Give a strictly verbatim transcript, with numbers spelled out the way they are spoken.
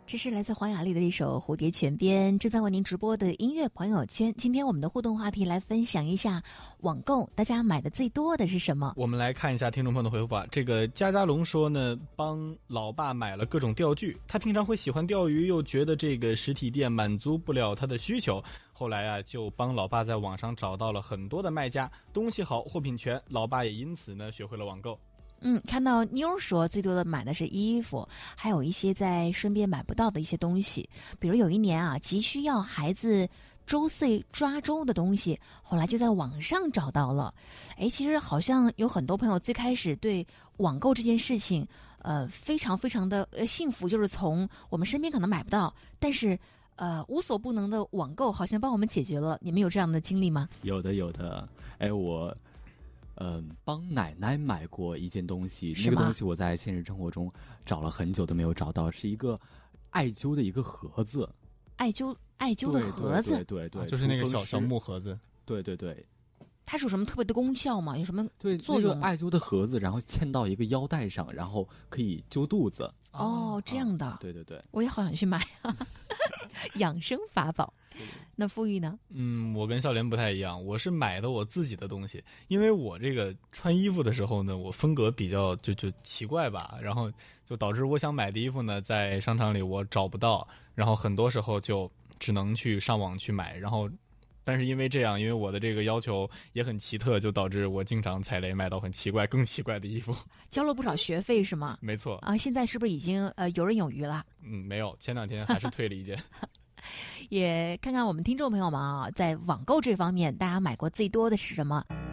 这是来自黄雅莉的一首《蝴蝶泉边》，正在为您直播的音乐朋友圈。今天我们的互动话题来分享一下网购，大家买的最多的是什么？ 我们来看一下听众朋友的回复吧。这个佳佳龙说呢，帮老爸买了各种钓具，他平常会喜欢钓鱼，又觉得这个实体店满足不了他的需求，后来啊就帮老爸在网上找到了很多的卖家，东西好，货品全，老爸也因此呢学会了网购。 嗯，看到妞儿说最多的买的是衣服，还有一些在身边买不到的一些东西，比如有一年啊，急需要孩子周岁抓周的东西，后来就在网上找到了。哎，其实好像有很多朋友最开始对网购这件事情，呃，非常非常的呃幸福，就是从我们身边可能买不到，但是呃无所不能的网购好像帮我们解决了。你们有这样的经历吗？ 有的，有的。哎，我。嗯，帮奶奶买过一件东西，那个东西我在现实生活中找了很久都没有找到，是一个艾灸的一个盒子。 艾灸艾灸的盒子， 对对 对, 对、 啊，就是那个小小木盒子。 对对对。 它是有什么特别的功效吗？有什么作用？ 对，那个艾灸的盒子，然后嵌到一个腰带上，然后可以灸肚子。 哦，这样的。 啊、对对对， 我也好想去买养生法宝。那富裕呢？ 嗯，我跟笑莲不太一样，我是买的我自己的东西，因为我这个穿衣服的时候呢，我风格比较就就奇怪吧，然后就导致我想买的衣服呢，在商场里我找不到，然后很多时候就只能去上网去买，然后。但是因为这样，因为我的这个要求也很奇特，就导致我经常踩雷，买到很奇怪、更奇怪的衣服。 交了不少学费是吗？ 没错啊，现在是不是已经呃游刃有余了？ 嗯，没有，前两天还是退了一件。 也看看我们听众朋友们啊，在网购这方面，大家买过最多的是什么？